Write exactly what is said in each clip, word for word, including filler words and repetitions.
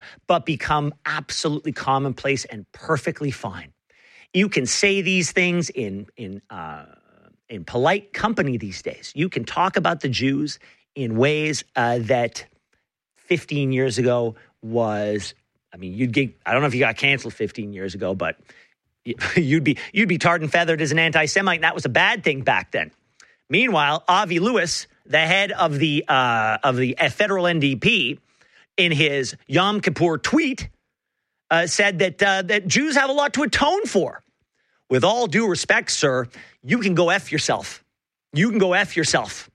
but become absolutely commonplace and perfectly fine. You can say these things in in uh, in polite company these days. You can talk about the Jews in ways uh, that fifteen years ago was, I mean, you'd get, I don't know if you got canceled fifteen years ago, but you'd be you'd be tarred and feathered as an anti-Semite, and that was a bad thing back then. Meanwhile, Avi Lewis, the head of the uh, of the federal N D P, in his Yom Kippur tweet, uh, said that uh, that Jews have a lot to atone for. With all due respect, sir, you can go F yourself. You can go F yourself.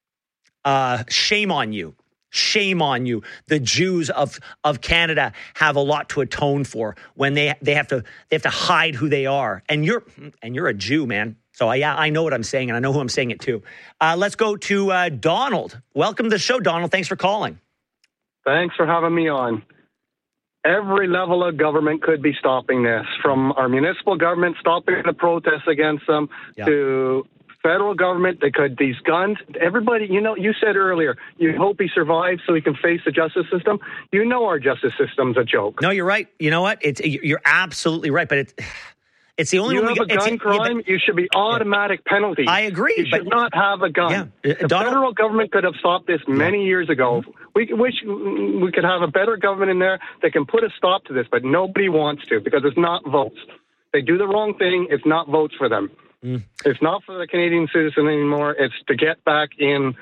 Uh, shame on you. Shame on you. The Jews of, of Canada have a lot to atone for when they they have to they have to hide who they are. And you're and you're a Jew, man. So I, yeah, I know what I'm saying, and I know who I'm saying it to. Uh, let's go to uh, Donald. Welcome to the show, Donald. Thanks for calling. Thanks for having me on. Every level of government could be stopping this, from our municipal government stopping the protests against them yeah. to federal government. They could, these guns. Everybody, you know, you said earlier, you hope he survives so he can face the justice system. You know our justice system's a joke. No, you're right. You know what? It's You're absolutely right, but it's... It's the only you one have we a gun yeah, crime, but, you should be automatic yeah. penalty. I agree. You should but, not have a gun. Yeah. The Donald, federal government could have stopped this many yeah. years ago. We wish we could have a better government in there that can put a stop to this, but nobody wants to because it's not votes. They do the wrong thing. It's not votes for them. Mm. It's not for the Canadian citizen anymore. It's to get back in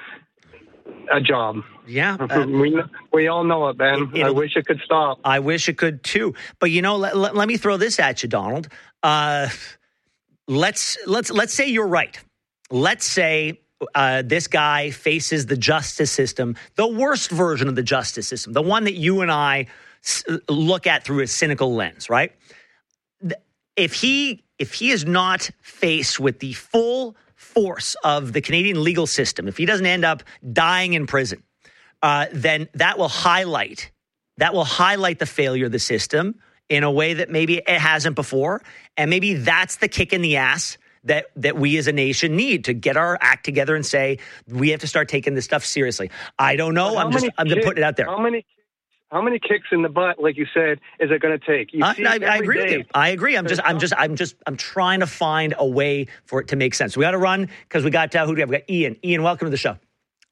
a job. Yeah. Uh, we we all know it, Ben. I wish it could stop. I wish it could too. But, you know, let, let, let me throw this at you, Donald. Uh Let's let's let's say you're right. Let's say uh, this guy faces the justice system, the worst version of the justice system, the one that you and I s- look at through a cynical lens, right? If he if he is not faced with the full force of the Canadian legal system, if he doesn't end up dying in prison, uh, then that will highlight that will highlight the failure of the system in a way that maybe it hasn't before. And maybe that's the kick in the ass that, that we as a nation need to get our act together and say, we have to start taking this stuff seriously. I don't know. I'm just, I'm just putting it out there. How many, how many kicks in the butt, like you said, is it going to take? You uh, see I, it I agree day. with you. I agree. I'm just, I'm just, I'm just, I'm trying to find a way for it to make sense. We got to run because we got, uh, who do we have? We got Ian. Ian, welcome to the show.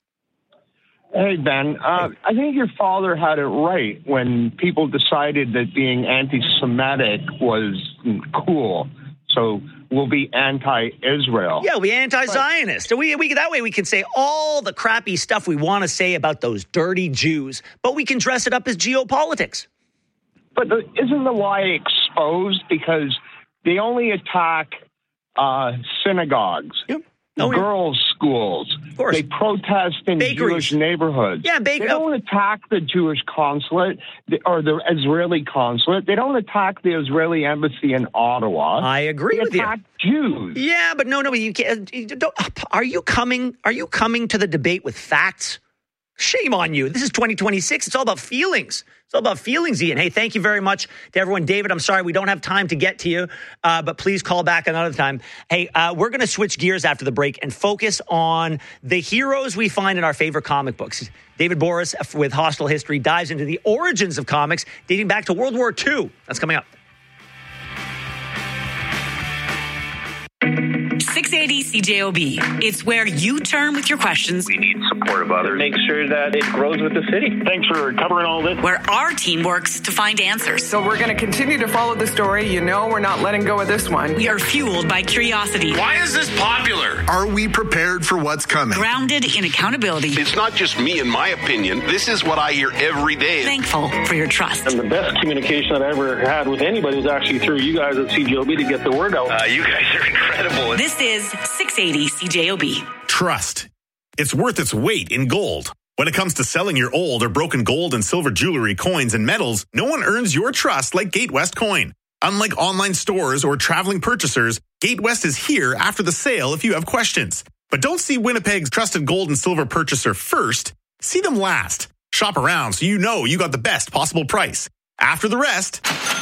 Hey, Ben. Uh, I think your father had it right when people decided that being anti-Semitic was cool. So we'll be anti-Israel. Yeah, we'll be anti-Zionist. We, we, that way we can say all the crappy stuff we want to say about those dirty Jews, but we can dress it up as geopolitics. But the, isn't the lie exposed because they only attack uh, synagogues? Yep. Oh, girls' yeah. schools. Of course. They protest in Bakeries. Jewish neighborhoods. Yeah, bake- They don't attack the Jewish consulate or the Israeli consulate. They don't attack the Israeli embassy in Ottawa. I agree they with you. They attack Jews. Yeah, but no, no, you can't. You don't, are you coming? Are you coming to the debate with facts? Shame on you. This is twenty twenty-six. It's all about feelings. It's all about feelings, Ian. Hey, thank you very much to everyone. David, I'm sorry we don't have time to get to you, uh, but please call back another time. Hey, uh, we're going to switch gears after the break and focus on the heroes we find in our favorite comic books. David Boris with Hostile History dives into the origins of comics dating back to World War Two. That's coming up. six eighty C J O B. It's where you turn with your questions. We need support of others. Make sure that it grows with the city. Thanks for covering all this. Where our team works to find answers. So we're going to continue to follow the story. You know we're not letting go of this one. We are fueled by curiosity. Why is this popular? Are we prepared for what's coming? Grounded in accountability. It's not just me and my opinion. This is what I hear every day. Thankful for your trust. And the best communication that I ever had with anybody was actually through you guys at C J O B to get the word out. Uh, you guys are incredible. This is six eighty C J O B. Trust. It's worth its weight in gold. When it comes to selling your old or broken gold and silver jewelry, coins, and metals, no one earns your trust like Gatewest Coin. Unlike online stores or traveling purchasers, Gatewest is here after the sale if you have questions. But don't see Winnipeg's trusted gold and silver purchaser first. See them last. Shop around so you know you got the best possible price. After the rest,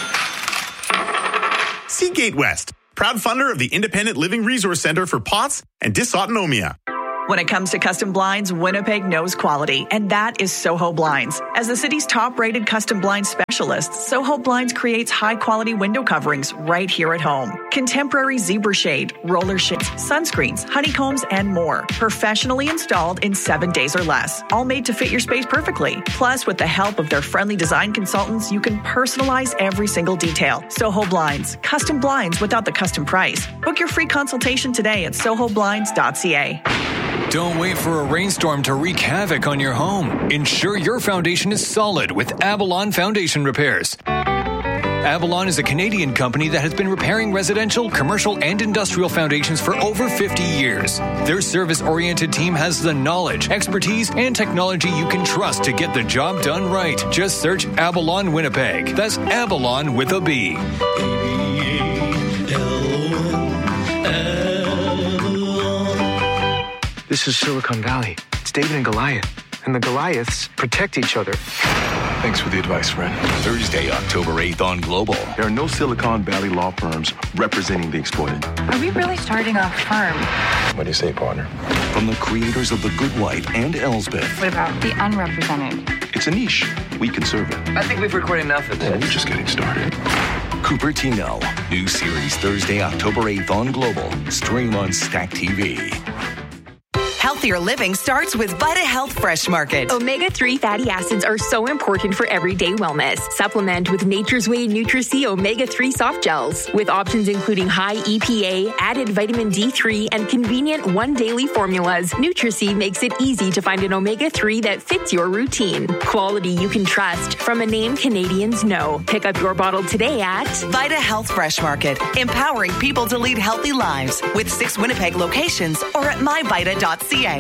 see Gatewest, proud funder of the Independent Living Resource Center for P O T S and Dysautonomia. When it comes to custom blinds, Winnipeg knows quality, and that is Soho Blinds. As the city's top-rated custom blind specialist, Soho Blinds creates high-quality window coverings right here at home. Contemporary zebra shade, roller shades, sunscreens, honeycombs, and more. Professionally installed in seven days or less. All made to fit your space perfectly. Plus, with the help of their friendly design consultants, you can personalize every single detail. Soho Blinds. Custom blinds without the custom price. Book your free consultation today at soho blinds dot c a. Don't wait for a rainstorm to wreak havoc on your home. Ensure your foundation is solid with Avalon Foundation Repairs. Avalon is a Canadian company that has been repairing residential, commercial, and industrial foundations for over fifty years. Their service-oriented team has the knowledge, expertise, and technology you can trust to get the job done right. Just search Avalon Winnipeg. That's Avalon with a B. This is Silicon Valley. It's David and Goliath, and the Goliaths protect each other. Thanks for the advice, friend. Thursday, October eighth on Global. There are no Silicon Valley law firms representing the exploited. Are we really starting a firm? What do you say, partner? From the creators of The Good Wife and Elsbeth. What about the unrepresented? It's a niche. We can serve it. I think we've recorded enough of this. Yeah, we're just getting started. Cupertino. New series Thursday, October eighth on Global. Stream on Stack T V. Healthier living starts with Vita Health Fresh Market. omega three fatty acids are so important for everyday wellness. Supplement with Nature's Way Nutri-C omega three soft gels with options including high E P A, added vitamin D three, and convenient one daily formulas. Nutri-C makes it easy to find an omega three that fits your routine. Quality you can trust from a name Canadians know. Pick up your bottle today at Vita Health Fresh Market, empowering people to lead healthy lives with six Winnipeg locations or at my vita dot c a.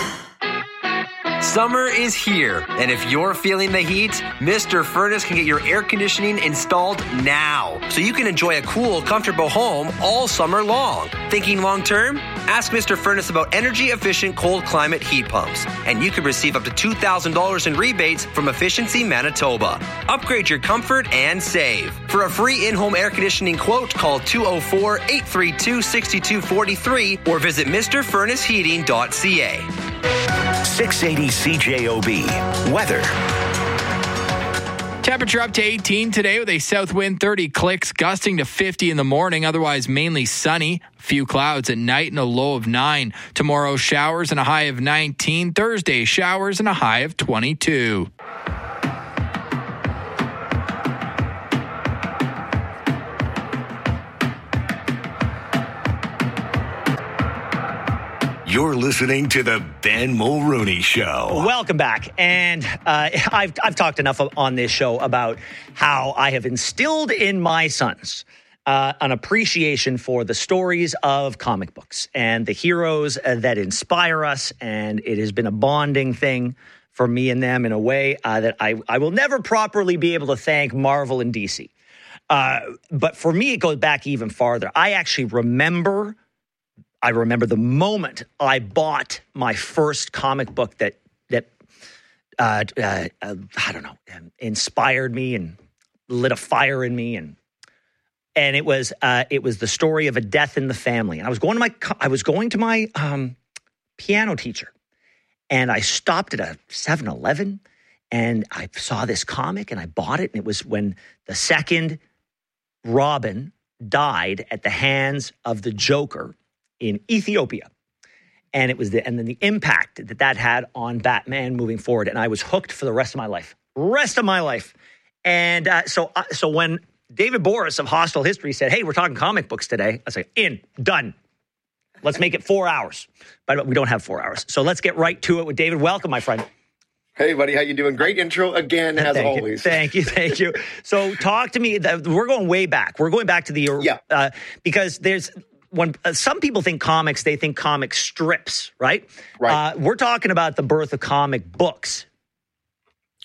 Summer is here, and if you're feeling the heat, Mister Furnace can get your air conditioning installed now, so you can enjoy a cool, comfortable home all summer long. Thinking long term? Ask Mister Furnace about energy-efficient cold climate heat pumps, and you could receive up to two thousand dollars in rebates from Efficiency Manitoba. Upgrade your comfort and save. For a free in-home air conditioning quote, call two oh four, eight three two, six two four three or visit Mister Furnace Heating dot c a. six eighty C J O B. Weather. Temperature up to eighteen today with a south wind thirty clicks, gusting to fifty in the morning. Otherwise mainly sunny. A few clouds at night and a low of nine. Tomorrow, showers and a high of nineteen. Thursday, showers and a high of twenty-two. You're listening to the Ben Mulrooney Show. Welcome back. And uh, I've, I've talked enough on this show about how I have instilled in my sons uh, an appreciation for the stories of comic books and the heroes uh, that inspire us. And it has been a bonding thing for me and them in a way uh, that I, I will never properly be able to thank Marvel and D C. Uh, but for me, it goes back even farther. I actually remember... I remember the moment I bought my first comic book that that uh, uh, uh, I don't know inspired me and lit a fire in me, and and it was uh, it was the story of A Death in the Family. And I was going to my I was going to my um, piano teacher, and I stopped at a seven eleven, and I saw this comic, and I bought it. And it was when the second Robin died at the hands of the Joker in Ethiopia. And it was the, and then the impact that that had on Batman moving forward. And I was hooked for the rest of my life, rest of my life. And uh, so, uh, so when David Boris of Hostile History said, "Hey, we're talking comic books today," I was like, in, done. Let's make it four hours. But we don't have four hours. So let's get right to it with David. Welcome, my friend. Hey, buddy. How you doing? Great intro again, as thank always. You, thank you. Thank you. So talk to me. We're going way back. We're going back to the, yeah. uh, because there's, When uh, some people think comics, they think comic strips, right? Right. Uh, we're talking about the birth of comic books.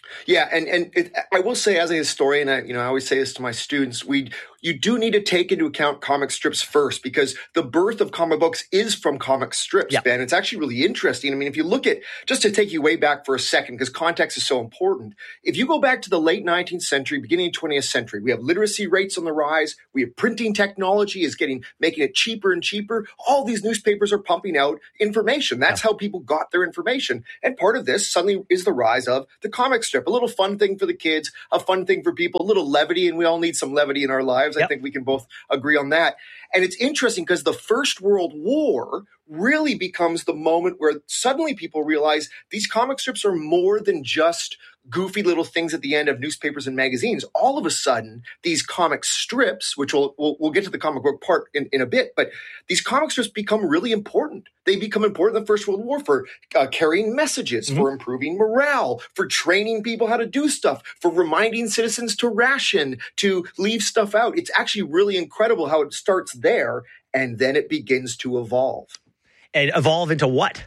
Yeah, and and it, I will say, as a historian, I, you know, I always say this to my students: we you do need to take into account comic strips first, because the birth of comic books is from comic strips, yeah. Ben. It's actually really interesting. I mean, if you look at, just to take you way back for a second, because context is so important. If you go back to the late nineteenth century, beginning twentieth century, we have literacy rates on the rise. We have printing technology is getting making it cheaper and cheaper. All these newspapers are pumping out information. That's yeah. how people got their information. And part of this suddenly is the rise of the comic strip. A little fun thing for the kids, a fun thing for people, a little levity, and we all need some levity in our lives. Yep. I think we can both agree on that. And it's interesting because the First World War really becomes the moment where suddenly people realize these comic strips are more than just goofy little things at the end of newspapers and magazines. All of a sudden, these comic strips, which we'll, we'll, we'll get to the comic book part in, in a bit, but these comic strips become really important. They become important in the First World War for uh, carrying messages, mm-hmm. for improving morale, for training people how to do stuff, for reminding citizens to ration, to leave stuff out. It's actually really incredible how it starts there, and then it begins to evolve. And evolve into what?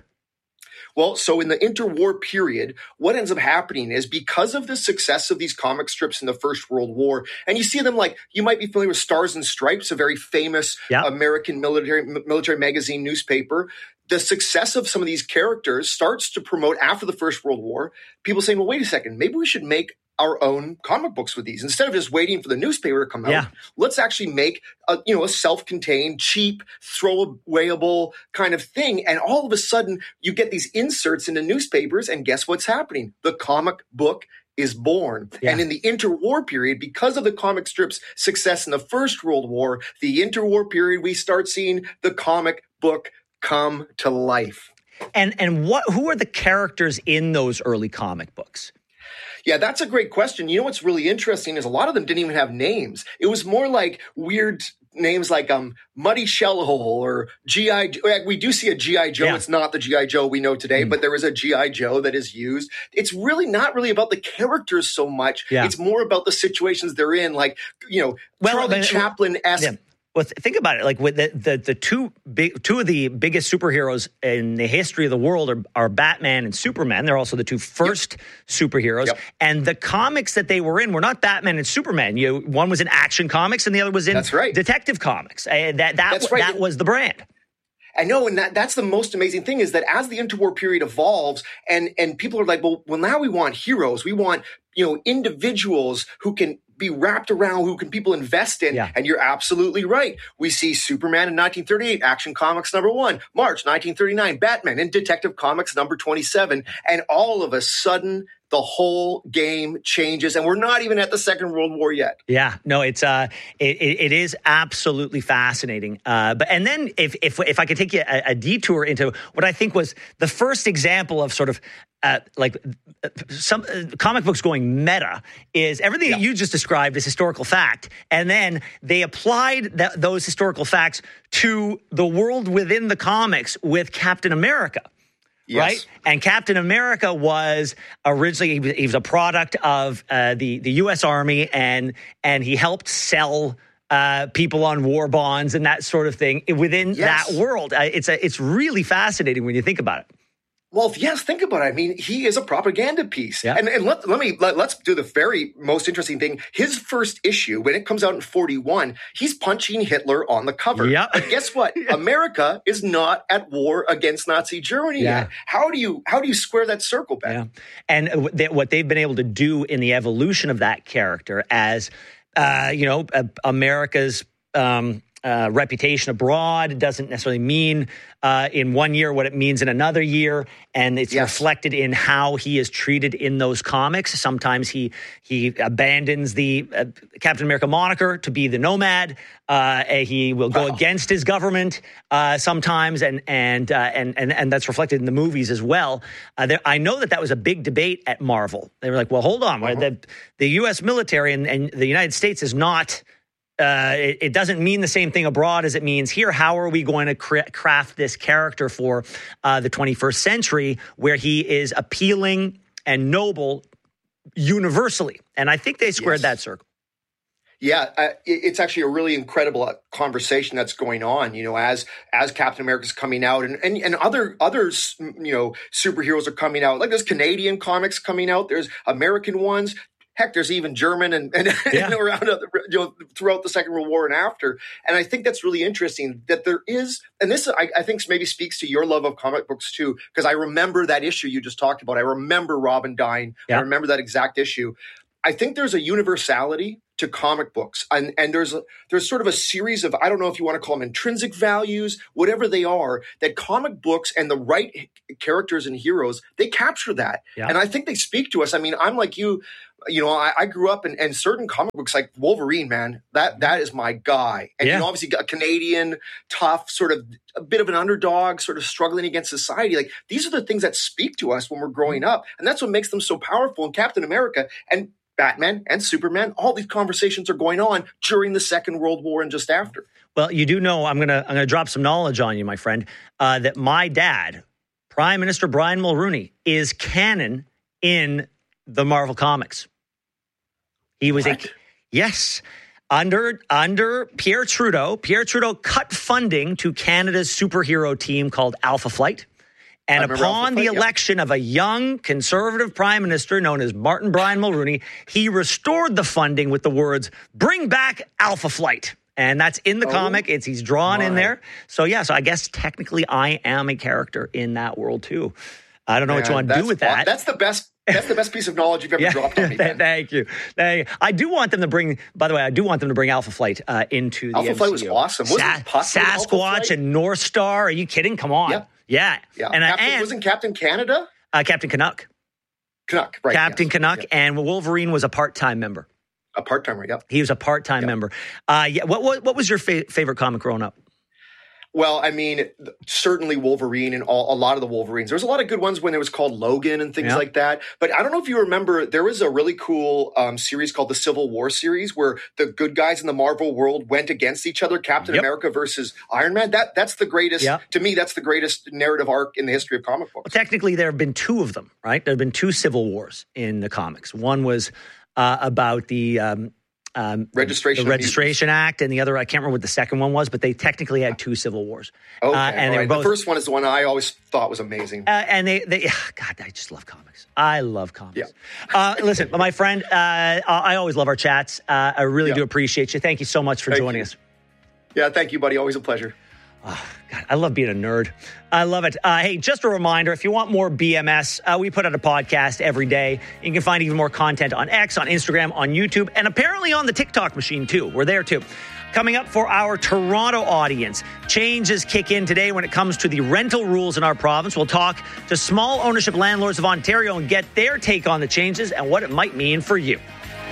Well, so in the interwar period, what ends up happening is because of the success of these comic strips in the First World War, and you see them like, you might be familiar with Stars and Stripes, a very famous yep. American military military magazine newspaper. The success of some of these characters starts to promote after the First World War, people saying, well, wait a second, maybe we should make our own comic books with these. Instead of just waiting for the newspaper to come out, yeah. let's actually make a, you know, a self-contained, cheap, throwawayable kind of thing. And all of a sudden, you get these inserts into newspapers, and guess what's happening? The comic book is born. Yeah. And in the interwar period, because of the comic strips' success in the First World War, the interwar period, we start seeing the comic book come to life. And and what? Who are the characters in those early comic books? Yeah, that's a great question. You know what's really interesting is a lot of them didn't even have names. It was more like weird names like um, Muddy Shellhole or G I. We do see a G I. Joe. Yeah. It's not the G I. Joe we know today, mm. but there is a G I. Joe that is used. It's really not really about the characters so much. Yeah. It's more about the situations they're in, like, you know, well, Charlie but, Chaplin-esque. Yeah. Well, th- think about it. Like with the, the the two big, two of the biggest superheroes in the history of the world are, are Batman and Superman. They're also the two first yep. superheroes. Yep. And the comics that they were in were not Batman and Superman. You one was in Action Comics and the other was in That's right. Detective Comics. Uh, that that That's right. that was the brand. I know, and that, that's the most amazing thing is that as the interwar period evolves, and and people are like, well, well, now we want heroes. We want, you know, individuals who can be wrapped around, who can people invest in. Yeah. And you're absolutely right. We see Superman in nineteen thirty-eight, Action Comics number one, March nineteen thirty-nine, Batman in Detective Comics number twenty-seven. And all of a sudden, the whole game changes, and we're not even at the Second World War yet. Yeah, no, it's uh, it, it is absolutely fascinating. Uh, but and then if if if I could take you a, a detour into what I think was the first example of sort of uh, like uh, some uh, comic books going meta is everything yeah. that you just described is historical fact, and then they applied th- those historical facts to the world within the comics with Captain America. Yes. Right? And Captain America was originally, he was, he was a product of uh, the, the U S Army, and and he helped sell uh, people on war bonds and that sort of thing within yes. that world. Uh, it's a, it's really fascinating when you think about it. Well, yes, think about it. I mean, he is a propaganda piece. Yeah. And, and let, let me, let, let's do the very most interesting thing. His first issue, when it comes out in forty-one, he's punching Hitler on the cover. Yep. But guess what? America is not at war against Nazi Germany yeah. yet. How do you, how do you square that circle back? Yeah. And they, what they've been able to do in the evolution of that character as, uh, you know, uh, America's, um, Uh, reputation abroad. It doesn't necessarily mean uh, in one year what it means in another year, and it's yes. reflected in how he is treated in those comics. Sometimes he he abandons the uh, Captain America moniker to be the Nomad. Uh, he will go wow. against his government uh, sometimes, and and, uh, and and and that's reflected in the movies as well. Uh, there, I know that that was a big debate at Marvel. They were like, "Well, hold on, uh-huh. the the U S military and, and the United States is not." Uh, it, it doesn't mean the same thing abroad as it means here. How are we going to cra- craft this character for uh, the twenty-first century where he is appealing and noble universally? And I think they squared yes. that circle. Yeah, uh, it, it's actually a really incredible conversation that's going on, you know, as as Captain America's coming out and, and, and other others, you know, superheroes are coming out. Like there's Canadian comics coming out. There's American ones. Heck, there's even German and, and, yeah. and around, you know, throughout the Second World War and after. And I think that's really interesting that there is, and this I, I think maybe speaks to your love of comic books too, because I remember that issue you just talked about. I remember Robin dying. Yeah. I remember that exact issue. I think there's a universality to comic books, and, and there's a, there's sort of a series of, I don't know if you want to call them intrinsic values, whatever they are, that comic books and the right characters and heroes, they capture that. Yeah. And I think they speak to us. I mean, I'm like you, you know, I, I grew up in, in certain comic books like Wolverine, man, that that is my guy. And, yeah. you know, obviously a Canadian, tough, sort of a bit of an underdog, sort of struggling against society. Like these are the things that speak to us when we're growing up. And that's what makes them so powerful. And Captain America and Batman and Superman, all these conversations are going on during the Second World War and just after. Well, you do know, I'm going to I'm gonna drop some knowledge on you, my friend, uh, that my dad, Prime Minister Brian Mulroney, is canon in the Marvel Comics. He was what? a, yes, under, under Pierre Trudeau. Pierre Trudeau cut funding to Canada's superhero team called Alpha Flight. And upon the election of a young conservative prime minister known as Martin Brian Mulroney, he restored the funding with the words, "Bring back Alpha Flight." And that's in the oh, comic. It's he's drawn my. in there. So, yeah, so I guess technically I am a character in that world, too. I don't know Man, what you want to do with that. That's the best. That's the best piece of knowledge you've ever yeah, dropped on me, man. Thank you. Thank you. I do want them to bring, by the way, I do want them to bring Alpha Flight uh, into the Alpha M C U. Flight was awesome. Wasn't Sa- Sasquatch and North Star. Are you kidding? Come on. Yeah. Yeah. yeah. And, Captain, and wasn't Captain Canada? Uh, Captain Canuck. Canuck, right. Captain yes. Canuck. Yes. And Wolverine was a part-time member. A part-timer, yeah. He was a part-time yep. member. Uh, yeah. What, what, what was your fa- favorite comic growing up? Well, I mean, certainly Wolverine and all, a lot of the Wolverines. There was a lot of good ones when it was called Logan and things yeah. like that. But I don't know if you remember, there was a really cool um, series called the Civil War series where the good guys in the Marvel world went against each other, Captain yep. America versus Iron Man. That That's the greatest, yeah. to me, that's the greatest narrative arc in the history of comic books. Well, technically, there have been two of them, right? There have been two Civil Wars in the comics. One was uh, about the... Um, Um, registration, the Registration Act, and the other, I can't remember what the second one was, but they technically had two civil wars. Okay, uh, and right. both, the first one is the one I always thought was amazing. Uh, and they, they, God, I just love comics. I love comics. Yeah. uh, listen, my friend, uh, I always love our chats. Uh, I really yeah. do appreciate you. Thank you so much for thank joining you. us. Yeah, thank you, buddy. Always a pleasure. Oh, God, I love being a nerd. I love it. Uh, hey, just a reminder, if you want more B M S, uh, we put out a podcast every day. You can find even more content on X, on Instagram, on YouTube, and apparently on the TikTok machine, too. We're there, too. Coming up for our Toronto audience, changes kick in today when it comes to the rental rules in our province. We'll talk to small ownership landlords of Ontario and get their take on the changes and what it might mean for you.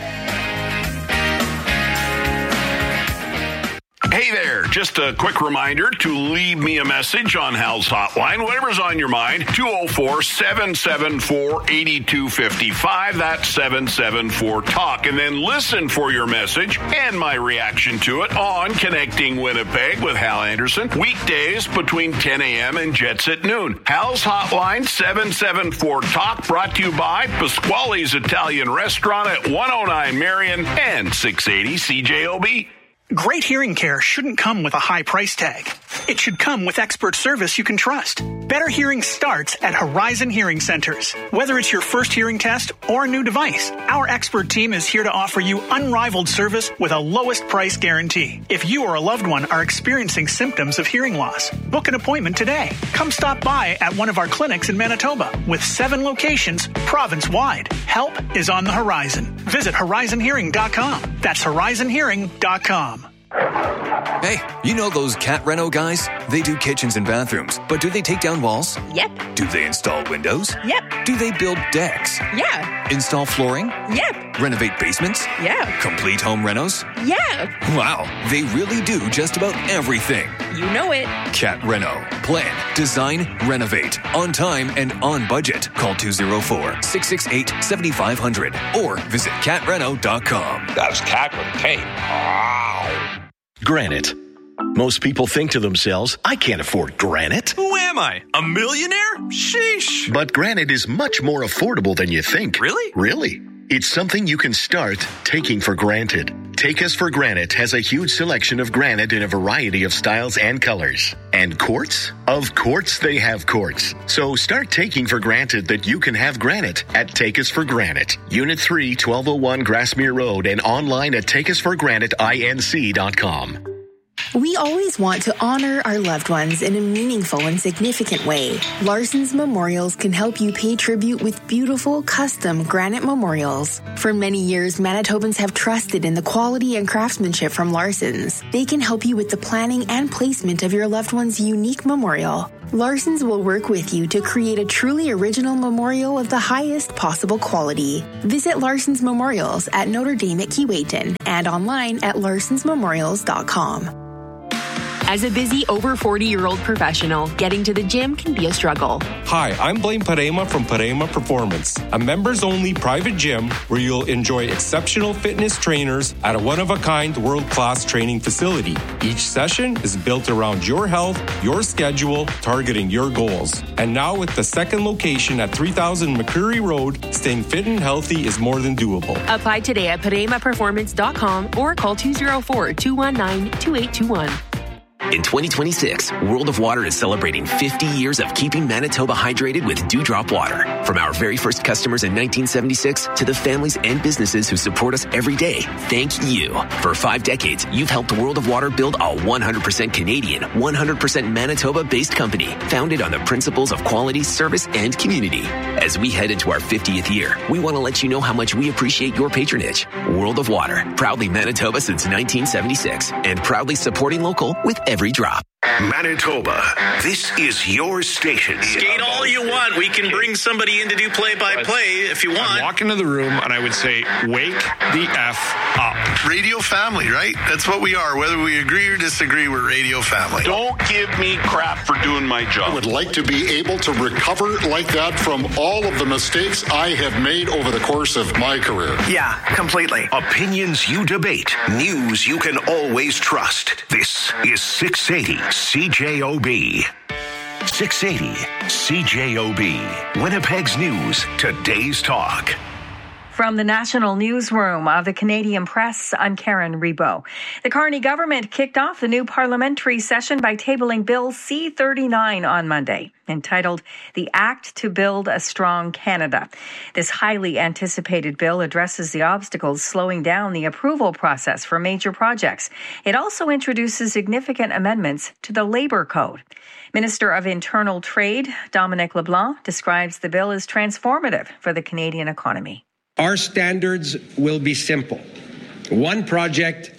Hey there, just a quick reminder to leave me a message on Hal's Hotline, whatever's on your mind, two oh four, seven seven four, eight two five five, that's seven seven four, talk, and then listen for your message and my reaction to it on Connecting Winnipeg with Hal Anderson, weekdays between ten a.m. and Jets at noon. Hal's Hotline, seven seven four, talk, brought to you by Pasquale's Italian Restaurant at one oh nine Marion and six eighty C J O B. Great hearing care shouldn't come with a high price tag. It should come with expert service you can trust. Better hearing starts at Horizon Hearing Centers. Whether it's your first hearing test or a new device, our expert team is here to offer you unrivaled service with a lowest price guarantee. If you or a loved one are experiencing symptoms of hearing loss, book an appointment today. Come stop by at one of our clinics in Manitoba with seven locations province-wide. Help is on the horizon. Visit horizon hearing dot com. That's horizon hearing dot com. Hey, you know those Cat Reno guys? They do kitchens and bathrooms, but do they take down walls? Yep. Do they install windows? Yep. Do they build decks? Yeah. Install flooring? Yep. Renovate basements? Yeah. Complete home renos? Yeah. Wow, they really do just about everything. You know it. Cat Reno. Plan, design, renovate. On time and on budget. Call two oh four, six six eight, seven five zero zero or visit cat reno dot com. That's cat with a K. Wow. Granite. Most people think to themselves, I can't afford granite. Who am I? A millionaire? Sheesh. But granite is much more affordable than you think. Really? Really. It's something you can start taking for granted. Take Us for Granite has a huge selection of granite in a variety of styles and colors. And quartz? Of course they have quartz. So start taking for granted that you can have granite at Take Us for Granite. Unit three, twelve oh one Grassmere Road, and online at take us for granite inc dot com. We always want to honor our loved ones in a meaningful and significant way. Larson's Memorials can help you pay tribute with beautiful, custom granite memorials. For many years, Manitobans have trusted in the quality and craftsmanship from Larson's. They can help you with the planning and placement of your loved one's unique memorial. Larson's will work with you to create a truly original memorial of the highest possible quality. Visit Larson's Memorials at Notre Dame at Keewatin and online at larsons memorials dot com. As a busy over forty-year-old professional, getting to the gym can be a struggle. Hi, I'm Blaine Parema from Parema Performance, a members-only private gym where you'll enjoy exceptional fitness trainers at a one-of-a-kind world-class training facility. Each session is built around your health, your schedule, targeting your goals. And now with the second location at three thousand McCreary Road, staying fit and healthy is more than doable. Apply today at parema performance dot com or call two oh four, two one nine, two eight two one. In twenty twenty-six, World of Water is celebrating fifty years of keeping Manitoba hydrated with Dewdrop Water. From our very first customers in nineteen seventy-six to the families and businesses who support us every day, thank you. For five decades, you've helped World of Water build a one hundred percent Canadian, one hundred percent Manitoba-based company, founded on the principles of quality, service, and community. As we head into our fiftieth year, we want to let you know how much we appreciate your patronage. World of Water, proudly Manitoba since nineteen seventy-six, and proudly supporting local with every drop. Manitoba, this is your station. Skate all you want. We can bring somebody in to do play-by-play if you want. I'd walk into the room and I would say, wake the F up. Radio family, right? That's what we are. Whether we agree or disagree, we're radio family. Don't give me crap for doing my job. I would like to be able to recover like that from all of the mistakes I have made over the course of my career. Yeah, completely. Opinions you debate. News you can always trust. This is six eighty C J O B. six eighty C J O B. Winnipeg's News, today's talk. From the National Newsroom of the Canadian Press, I'm Karen Rebo. The Carney government kicked off the new parliamentary session by tabling Bill C thirty-nine on Monday, entitled The Act to Build a Strong Canada. This highly anticipated bill addresses the obstacles slowing down the approval process for major projects. It also introduces significant amendments to the Labour Code. Minister of Internal Trade, Dominic LeBlanc, describes the bill as transformative for the Canadian economy. Our standards will be simple. One project,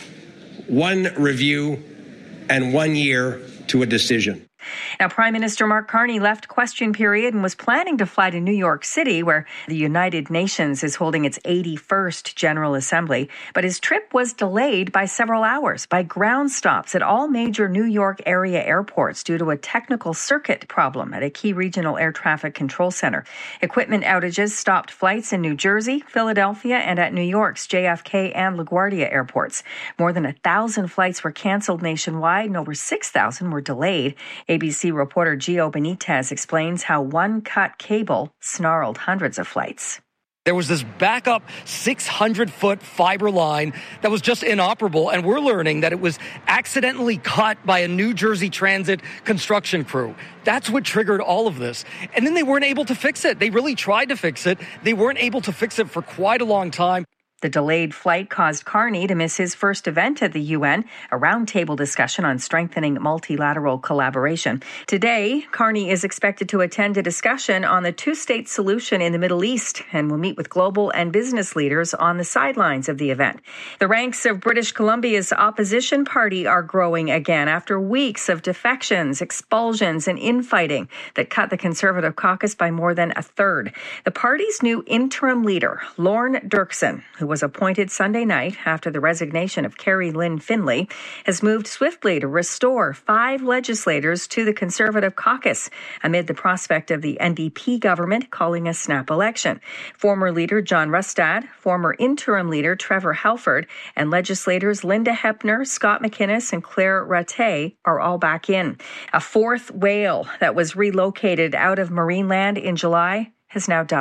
one review, and one year to a decision. Now, Prime Minister Mark Carney left question period and was planning to fly to New York City, where the United Nations is holding its eighty-first General Assembly. But his trip was delayed by several hours by ground stops at all major New York area airports due to a technical circuit problem at a key regional air traffic control center. Equipment outages stopped flights in New Jersey, Philadelphia, and at New York's J F K and LaGuardia airports. More than a thousand flights were canceled nationwide and over six thousand were delayed. A B C reporter Gio Benitez explains how one cut cable snarled hundreds of flights. There was this backup six hundred foot fiber line that was just inoperable, and we're learning that it was accidentally cut by a New Jersey Transit construction crew. That's what triggered all of this. And then they weren't able to fix it. They really tried to fix it. They weren't able to fix it for quite a long time. The delayed flight caused Carney to miss his first event at the U N, a roundtable discussion on strengthening multilateral collaboration. Today, Carney is expected to attend a discussion on the two-state solution in the Middle East and will meet with global and business leaders on the sidelines of the event. The ranks of British Columbia's opposition party are growing again after weeks of defections, expulsions, and infighting that cut the Conservative caucus by more than a third. The party's new interim leader, Lorne Dirksen, who was appointed Sunday night after the resignation of Carrie Lynn Finlay, has moved swiftly to restore five legislators to the Conservative caucus amid the prospect of the N D P government calling a snap election. Former leader John Rustad, former interim leader Trevor Halford, and legislators Linda Hepner, Scott McInnes, and Claire Rattay are all back in. A fourth whale that was relocated out of Marineland in July has now died.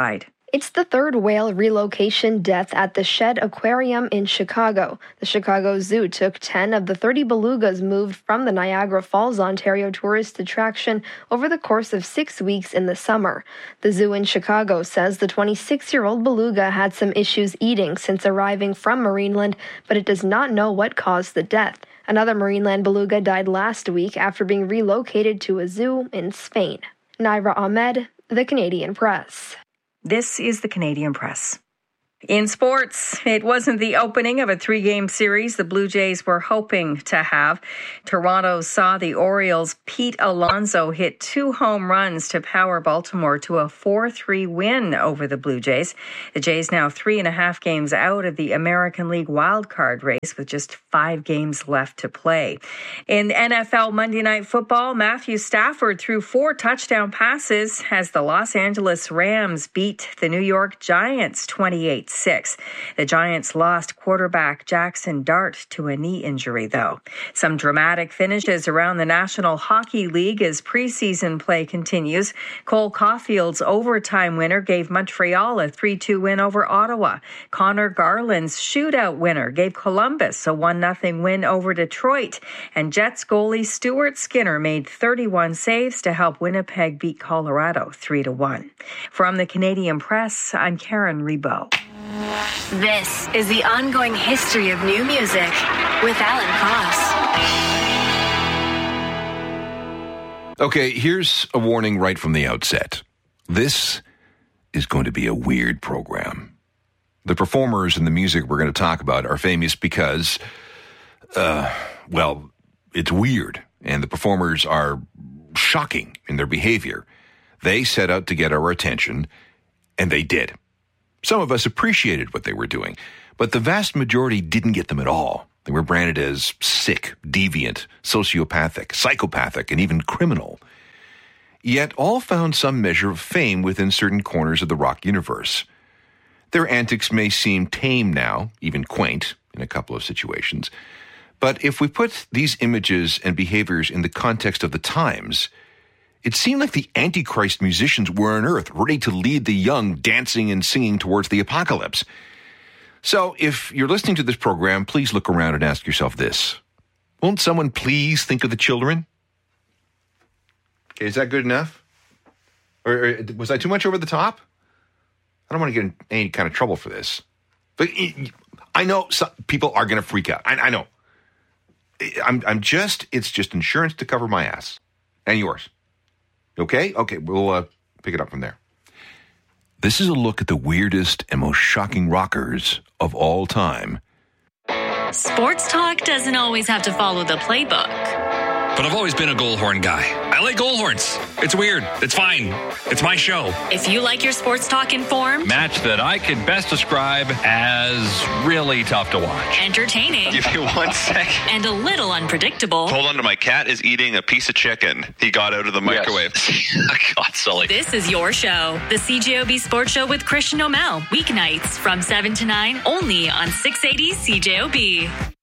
It's the third whale relocation death at the Shedd Aquarium in Chicago. The Chicago Zoo took ten of the thirty belugas moved from the Niagara Falls, Ontario tourist attraction over the course of six weeks in the summer. The zoo in Chicago says the twenty-six-year-old beluga had some issues eating since arriving from Marineland, but it does not know what caused the death. Another Marineland beluga died last week after being relocated to a zoo in Spain. Naira Ahmed, The Canadian Press. This is the Canadian Press. In sports, it wasn't the opening of a three-game series the Blue Jays were hoping to have. Toronto saw the Orioles' Pete Alonso hit two home runs to power Baltimore to a four three win over the Blue Jays. The Jays now three and a half games out of the American League wildcard race with just five games left to play. In N F L Monday Night Football, Matthew Stafford threw four touchdown passes as the Los Angeles Rams beat the New York Giants twenty-eight six. The Giants lost quarterback Jackson Dart to a knee injury, though. Some dramatic finishes around the National Hockey League as preseason play continues. Cole Caulfield's overtime winner gave Montreal a three two win over Ottawa. Connor Garland's shootout winner gave Columbus a one nothing win over Detroit. And Jets goalie Stuart Skinner made thirty-one saves to help Winnipeg beat Colorado three to one. From the Canadian Press, I'm Karen Rebo. This is the ongoing history of new music with Alan Koss. Okay, here's a warning right from the outset. This is going to be a weird program. The performers and the music we're going to talk about are famous because, uh, well, it's weird, and the performers are shocking in their behavior. They set out to get our attention, and they did. Some of us appreciated what they were doing, but the vast majority didn't get them at all. They were branded as sick, deviant, sociopathic, psychopathic, and even criminal. Yet all found some measure of fame within certain corners of the rock universe. Their antics may seem tame now, even quaint, in a couple of situations. But if we put these images and behaviors in the context of the times, it seemed like the Antichrist musicians were on earth, ready to lead the young dancing and singing towards the apocalypse. So if you're listening to this program, please look around and ask yourself this. Won't someone please think of the children? Okay, is that good enough? Or, or was I too much over the top? I don't want to get in any kind of trouble for this. But I know some people are going to freak out. I, I know. I'm, I'm just, it's just insurance to cover my ass. And yours. Okay? Okay, we'll uh, pick it up from there. This is a look at the weirdest and most shocking rockers of all time. Sports talk doesn't always have to follow the playbook. But I've always been a Goalhorn guy. I like Goalhorns. It's weird. It's fine. It's my show. If you like your sports talk informed, match that I could best describe as really tough to watch. Entertaining. Give you one sec. And a little unpredictable. Hold on to my cat is eating a piece of chicken he got out of the microwave. Yes. God, Sully. This is your show. The C J O B Sports Show with Christian O'Mell. Weeknights from seven to nine only on six eighty C J O B.